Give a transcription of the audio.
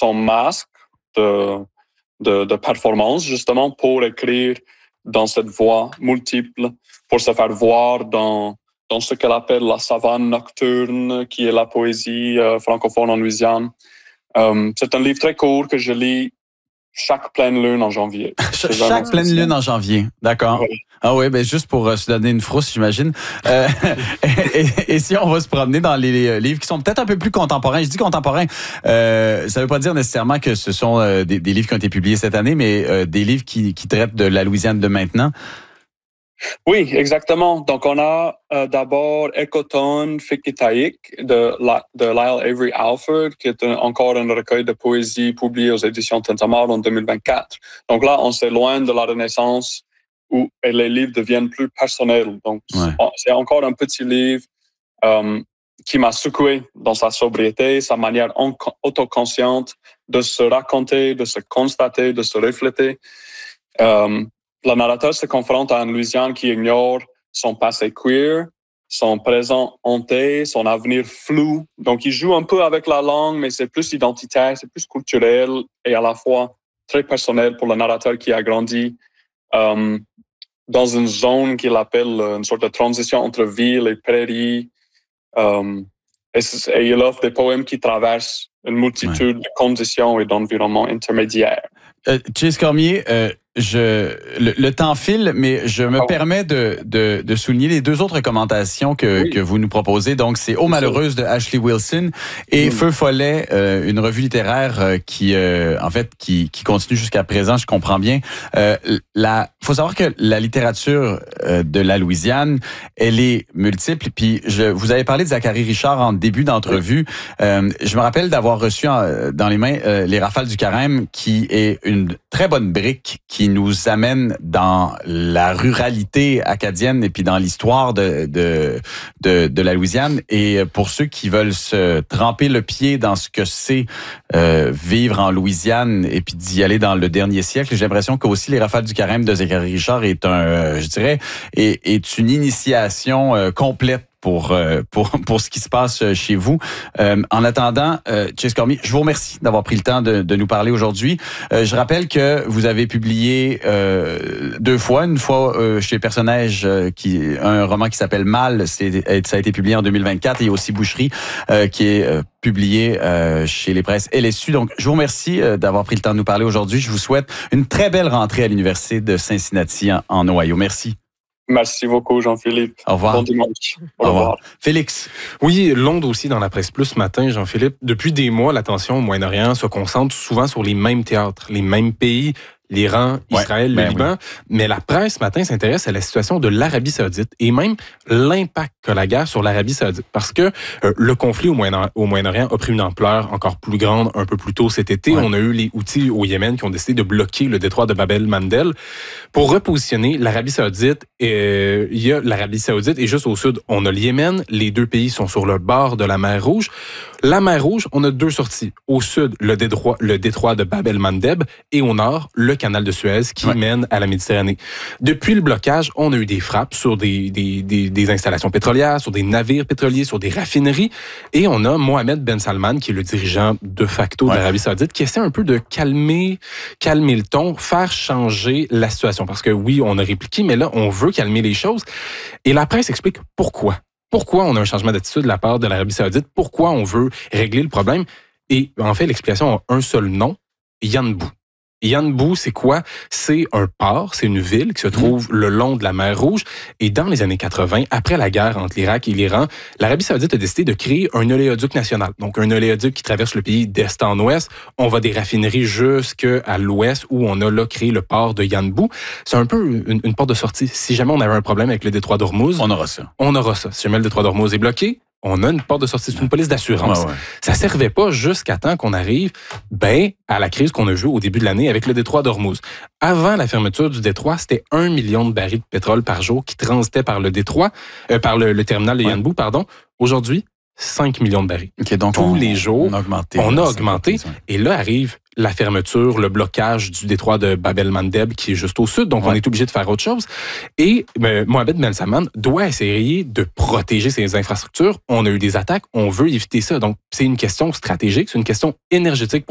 son masque de performance, justement, pour écrire dans cette voie multiple, pour se faire voir dans ce qu'elle appelle la savane nocturne, qui est la poésie francophone en Louisiane. C'est un livre très court que je lis chaque pleine lune en janvier. Chaque pleine lune en janvier, d'accord. Oui. Ah oui, ben juste pour se donner une frousse, j'imagine. Et si on va se promener dans les livres qui sont peut-être un peu plus contemporains, je dis contemporains, ça veut pas dire nécessairement que ce sont des livres qui ont été publiés cette année, mais des livres qui traitent de la Louisiane de maintenant. Oui, exactement. Donc, on a d'abord Ecotone Fikitaik de Lyle Avery Alford, qui est encore un recueil de poésie publié aux éditions Tintamarre en 2024. Donc là, on s'éloigne de la Renaissance où les livres deviennent plus personnels. Donc, c'est encore un petit livre qui m'a secoué dans sa sobriété, sa manière autoconsciente de se raconter, de se constater, de se refléter. Le narrateur se confronte à une Louisiane qui ignore son passé queer, son présent hanté, son avenir flou. Donc, il joue un peu avec la langue, mais c'est plus identitaire, c'est plus culturel et à la fois très personnel pour le narrateur qui a grandi dans une zone qu'il appelle une sorte de transition entre ville et prairie. Et il offre des poèmes qui traversent une multitude de conditions et d'environnements intermédiaires. Chase Cormier, le temps file, mais je me permets de souligner les deux autres recommandations que vous nous proposez. Donc, c'est Eau malheureuse de Ashley Wilson et Feu follet, une revue littéraire qui continue jusqu'à présent, je comprends bien. Faut savoir que la littérature de la Louisiane, elle est multiple. Puis, vous avez parlé de Zachary Richard en début d'entrevue. Je me rappelle d'avoir reçu dans les mains Les Rafales du Carême, qui est une très bonne brique qui nous amène dans la ruralité acadienne et puis dans l'histoire de la Louisiane. Et pour ceux qui veulent se tremper le pied dans ce que c'est vivre en Louisiane et puis d'y aller dans le dernier siècle, j'ai l'impression qu'aussi Les Rafales du Carême de Zachary Richard est est une initiation complète pour ce qui se passe chez vous. En attendant, Chase Cormier, je vous remercie d'avoir pris le temps de nous parler aujourd'hui. Je rappelle que vous avez publié 2 fois, une fois chez Personnage, un roman qui s'appelle Mal, ça a été publié en 2024, et aussi Boucherie, qui est publié chez les presses LSU. Donc, je vous remercie d'avoir pris le temps de nous parler aujourd'hui. Je vous souhaite une très belle rentrée à l'Université de Cincinnati en Ohio. Merci. Merci beaucoup, Jean-Philippe. Au revoir. Bon dimanche. Au revoir. Félix. Oui, long dossier dans la presse plus ce matin, Jean-Philippe. Depuis des mois, l'attention au Moyen-Orient se concentre souvent sur les mêmes théâtres, les mêmes pays, l'Iran, Israël, le Liban. Oui. Mais la presse, ce matin, s'intéresse à la situation de l'Arabie Saoudite et même l'impact que la guerre sur l'Arabie Saoudite. Parce que le conflit au Moyen-Orient a pris une ampleur encore plus grande un peu plus tôt cet été. Ouais. On a eu les Houthis au Yémen qui ont décidé de bloquer le détroit de Bab el-Mandeb. Pour repositionner l'Arabie Saoudite, il y a l'Arabie Saoudite et juste au sud, on a le Yémen. Les deux pays sont sur le bord de la mer Rouge. La mer Rouge, on a 2 sorties. Au sud, le détroit de Bab el-Mandeb et au nord, le canal de Suez qui mène à la Méditerranée. Depuis le blocage, on a eu des frappes sur des installations pétrolières, sur des navires pétroliers, sur des raffineries. Et on a Mohamed Ben Salman, qui est le dirigeant de facto de l'Arabie Saoudite, qui essaie un peu de calmer le ton, faire changer la situation. Parce que oui, on a répliqué, mais là, on veut calmer les choses. Et la presse explique pourquoi. Pourquoi on a un changement d'attitude de la part de l'Arabie Saoudite? Pourquoi on veut régler le problème? Et en fait, l'explication a un seul nom, Yanbu. Yanbu, c'est quoi? C'est un port, c'est une ville qui se trouve le long de la mer Rouge. Et dans les années 80, après la guerre entre l'Irak et l'Iran, l'Arabie Saoudite a décidé de créer un oléoduc national. Donc, un oléoduc qui traverse le pays d'est en ouest. On va des raffineries jusqu'à l'ouest où on a là créé le port de Yanbu. C'est un peu une porte de sortie. Si jamais on avait un problème avec le détroit d'Ormuz, on aura ça. On aura ça. Si jamais le détroit d'Ormuz est bloqué, on a une porte de sortie, c'est une police d'assurance. Ça servait pas jusqu'à temps qu'on arrive à la crise qu'on a vue au début de l'année avec le détroit d'Ormuz. Avant la fermeture du détroit, c'était 1 million de barils de pétrole par jour qui transitaient par le détroit, par le terminal de Yanbu, pardon. Aujourd'hui, 5 millions de barils. Okay, donc tous les jours, on a augmenté. Et là arrive la fermeture, le blocage du détroit de Bab el-Mandeb qui est juste au sud, donc on est obligé de faire autre chose. Et Mohamed Ben Salman doit essayer de protéger ses infrastructures. On a eu des attaques, on veut éviter ça. Donc c'est une question stratégique, c'est une question énergétique pour